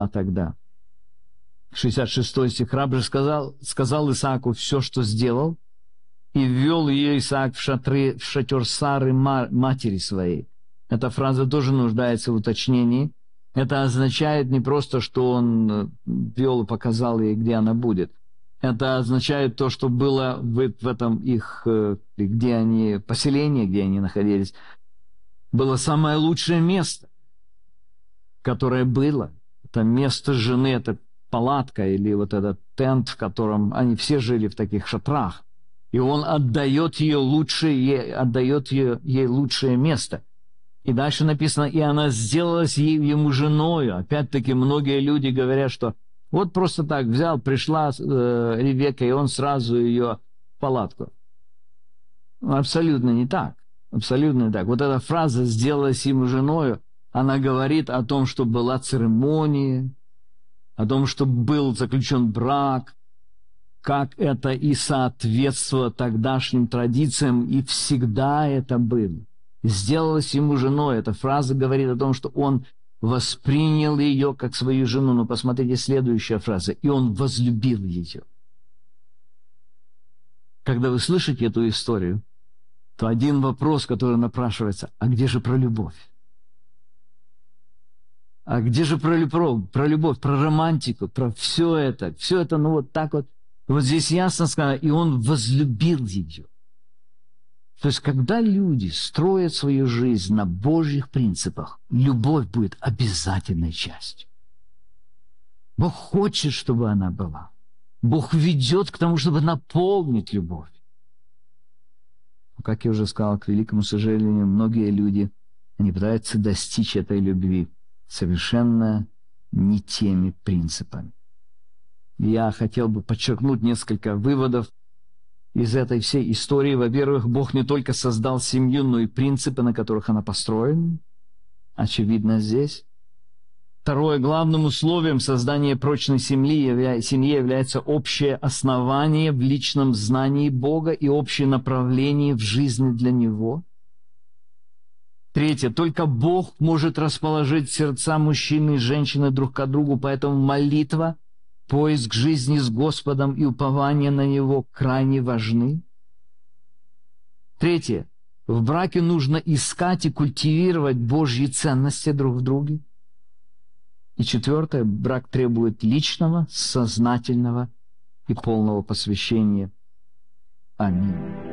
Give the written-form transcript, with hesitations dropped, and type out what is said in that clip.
тогда. 66 стих. Раб же сказал Исааку все, что сделал, и ввел ее Исаак в шатер Сары, матери своей. Эта фраза тоже нуждается в уточнении. Это означает не просто, что он ввел и показал ей, где она будет. Это означает то, что было в этом их, где они, поселении, где они находились, было самое лучшее место, которое было. Это место жены, это палатка или вот этот тент, в котором они все жили в таких шатрах. И он отдает ей лучшее место. И дальше написано, и она сделалась ему женою. Опять-таки многие люди говорят, что вот просто так пришла Ревекка, и он сразу ее в палатку. Абсолютно не так. Абсолютно не так. Вот эта фраза «сделалась ему женою», она говорит о том, что была церемония, о том, что был заключен брак, как это и соответствовало тогдашним традициям, и всегда это было. «Сделалась ему женой». Эта фраза говорит о том, что он воспринял ее как свою жену. Но посмотрите, следующая фраза. «И он возлюбил ее». Когда вы слышите эту историю, то один вопрос, который напрашивается: а где же про любовь? А где же про любовь, про романтику, про все это, ну вот так вот. Вот здесь ясно сказано, и он возлюбил ее. То есть, когда люди строят свою жизнь на Божьих принципах, любовь будет обязательной частью. Бог хочет, чтобы она была. Бог ведет к тому, чтобы наполнить любовь. Но, как я уже сказал, к великому сожалению, многие люди, они пытаются достичь этой любви совершенно не теми принципами. Я хотел бы подчеркнуть несколько выводов из этой всей истории. Во-первых, Бог не только создал семью, но и принципы, на которых она построена. Очевидно здесь. Второе, главным условием создания прочной семьи является общее основание в личном знании Бога и общее направление в жизни для Него. Третье, только Бог может расположить сердца мужчины и женщины друг к другу, поэтому молитва, поиск жизни с Господом и упование на Него крайне важны. Третье, в браке нужно искать и культивировать Божьи ценности друг в друге. И четвертое, брак требует личного, сознательного и полного посвящения. Аминь.